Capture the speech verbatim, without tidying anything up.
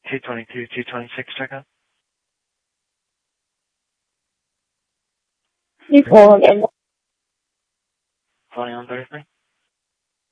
two twenty-two, two twenty-six checkup. You call again. Calling on Thursday?